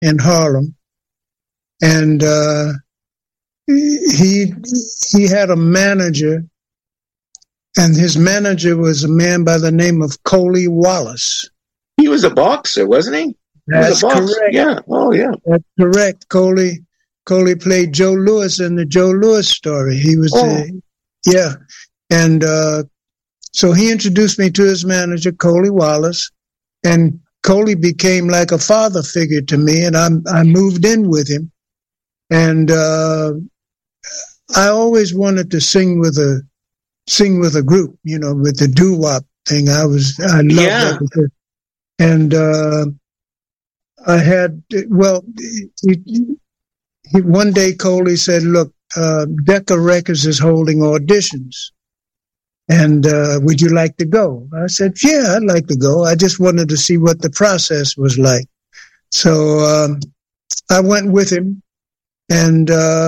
in Harlem, and he had a manager, and his manager was a man by the name of Coley Wallace. He was a boxer, wasn't he? That's correct. Yeah. Oh, yeah. That's correct. Coley played Joe Louis in the Joe Louis story. He was, yeah. And so he introduced me to his manager, Coley Wallace, and Coley became like a father figure to me, and I moved in with him. And I always wanted to sing with a group, with the doo-wop thing. I loved that. And I had, one day Coley said, look, Decca Records is holding auditions, and would you like to go? I said, yeah, I'd like to go. I just wanted to see what the process was like. So I went with him, and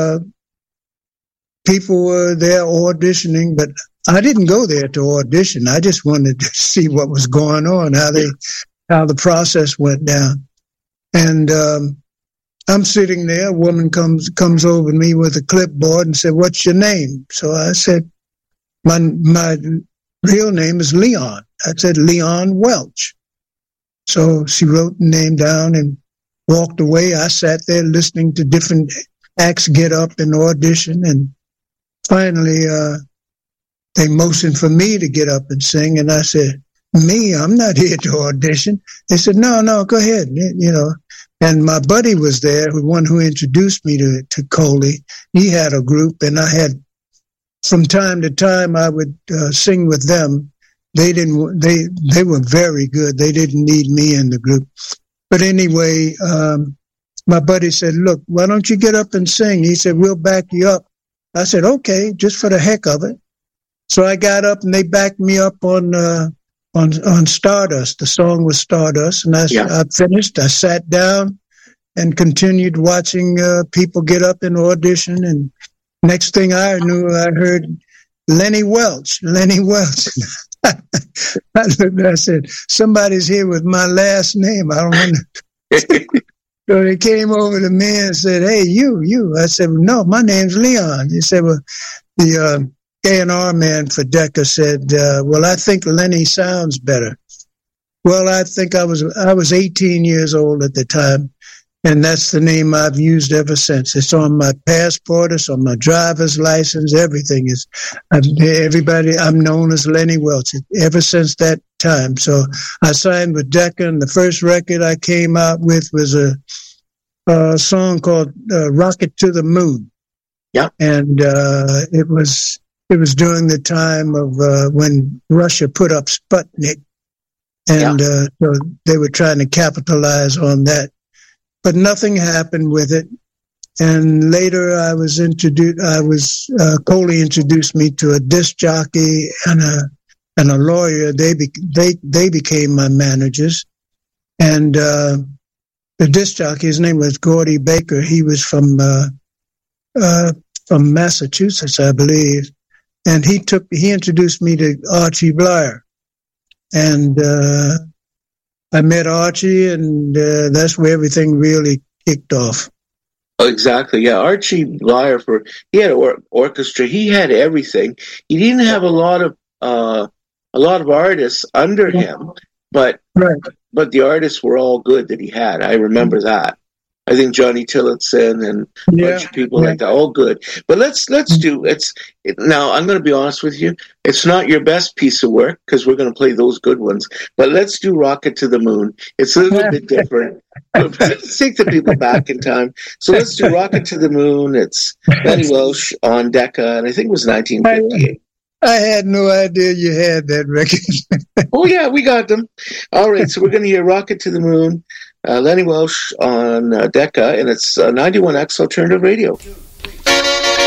people were there auditioning, but I didn't go there to audition. I just wanted to see what was going on, how the process went down. And I'm sitting there. A woman comes over to me with a clipboard and said, "What's your name?" So I said, "My real name is Leon." I said, "Leon Welch." So she wrote the name down and walked away. I sat there listening to different acts get up and audition, and finally they motioned for me to get up and sing, and I said, "Me? I'm not here to audition." They said, No, go ahead, And my buddy was there, the one who introduced me to Coley. He had a group, and I had, from time to time, I would sing with them. They were very good. They didn't need me in the group. But anyway, my buddy said, "Look, why don't you get up and sing?" He said, "We'll back you up." I said, "Okay, just for the heck of it." So I got up, and they backed me up on Stardust. The song was Stardust, and I finished. I sat down and continued watching people get up and audition, and next thing I knew, I heard Lenny Welch. I said, "Somebody's here with my last name. I don't want to." So they came over to me and said, "Hey, you." I said, "No, my name's Leon." He said, "Well, the A&R man for Decca said, well, I think Lenny sounds better." Well, I think I was 18 years old at the time, and that's the name I've used ever since. It's on my passport, it's on my driver's license, everything is. I'm known as Lenny Welch ever since that time. So I signed with Decca, and the first record I came out with was a song called "Rocket to the Moon." Yeah, and it was during the time of when Russia put up Sputnik, and so they were trying to capitalize on that. But nothing happened with it. And later Coley introduced me to a disc jockey and a lawyer. They became my managers. And the disc jockey, his name was Gordy Baker. He was from Massachusetts, I believe. And he introduced me to Archie Blyer. And I met Archie, and that's where everything really kicked off. Oh, exactly. Yeah, Archie Blyer, he had an orchestra. He had everything. He didn't have a lot of artists under him, but the artists were all good that he had. I remember that. I think Johnny Tillotson and a bunch of people like that, all good. But let's do now. I'm going to be honest with you. It's not your best piece of work because we're going to play those good ones. But let's do "Rocket to the Moon." It's a little bit different. Let's take the people back in time. So let's do "Rocket to the Moon." It's Lenny Welch on Decca, and I think it was 1958. I had no idea you had that record. Oh yeah, we got them. All right, so we're going to hear "Rocket to the Moon." Lenny Welch on Decca, and it's 91X Alternative Radio.